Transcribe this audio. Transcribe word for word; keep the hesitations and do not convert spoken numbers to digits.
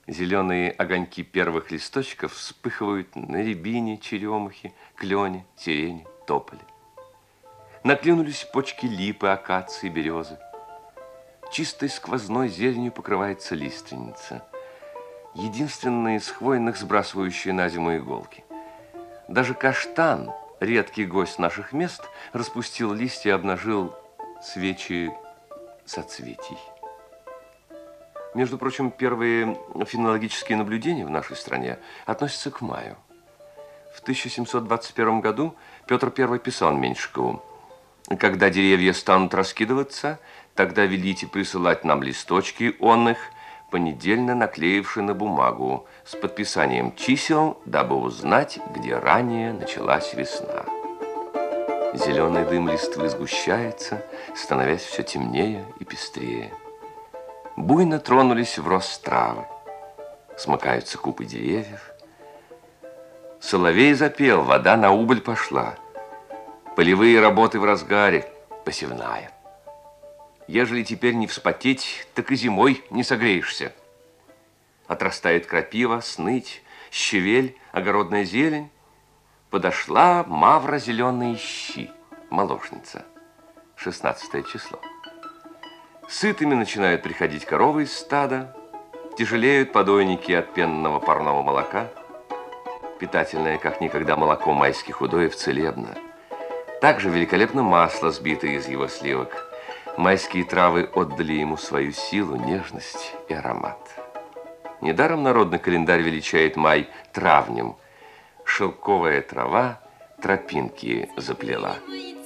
Зеленые огоньки первых листочков вспыхивают на рябине, черемухе, клене, сирени, тополе. Наклюнулись почки липы, акации, березы. Чистой сквозной зеленью покрывается лиственница. Единственная из хвойных, сбрасывающая на зиму иголки. Даже каштан, редкий гость наших мест, распустил листья и обнажил свечи соцветий. Между прочим, первые фенологические наблюдения в нашей стране относятся к маю. В тысяча семьсот двадцать первом году Петр Первый писал Меньшикову: «Когда деревья станут раскидываться, тогда велите присылать нам листочки онных, понедельно наклеивши на бумагу, с подписанием чисел, дабы узнать, где ранее началась весна». Зеленый дым листвы сгущается, становясь все темнее и пестрее. Буйно тронулись в рост травы, смыкаются купы деревьев. Соловей запел, вода на убыль пошла. Полевые работы в разгаре, посевная. Ежели теперь не вспотеть, так и зимой не согреешься. Отрастает крапива, сныть, щавель, огородная зелень. Подошла мавра зеленые щи, молочница, шестнадцатое число. Сытыми начинают приходить коровы из стада, тяжелеют подойники от пенного парного молока. Питательное, как никогда, молоко майских удоев целебно. Также великолепно масло, сбитое из его сливок. Майские травы отдали ему свою силу, нежность и аромат. Недаром народный календарь величает май травнем. Шелковая трава тропинки заплела.